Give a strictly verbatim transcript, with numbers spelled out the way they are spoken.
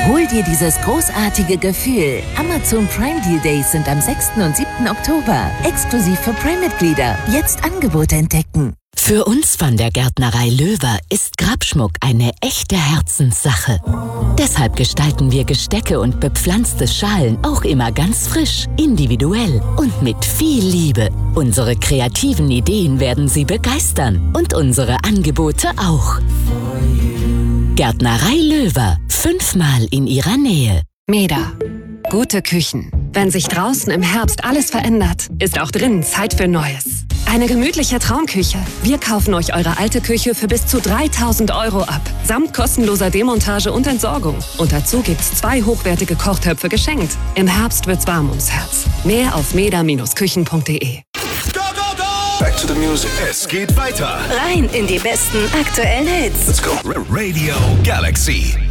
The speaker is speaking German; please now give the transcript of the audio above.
Hol dir dieses großartige Gefühl. Amazon Prime Deal Days sind am sechsten und siebten Oktober. Exklusiv für Prime-Mitglieder. Jetzt Angebote entdecken. Für uns von der Gärtnerei Löwer ist Grabschmuck eine echte Herzenssache. Deshalb gestalten wir Gestecke und bepflanzte Schalen auch immer ganz frisch, individuell und mit viel Liebe. Unsere kreativen Ideen werden Sie begeistern und unsere Angebote auch. Gärtnerei Löwer, fünfmal in Ihrer Nähe. Meda. Gute Küchen. Wenn sich draußen im Herbst alles verändert, ist auch drinnen Zeit für Neues. Eine gemütliche Traumküche. Wir kaufen euch eure alte Küche für bis zu dreitausend Euro ab. Samt kostenloser Demontage und Entsorgung. Und dazu gibt's zwei hochwertige Kochtöpfe geschenkt. Im Herbst wird's warm ums Herz. Mehr auf meda Bindestrich küchen punkt de. Back to the music. Es geht weiter. Rein in die besten aktuellen Hits. Let's go. Radio Galaxy.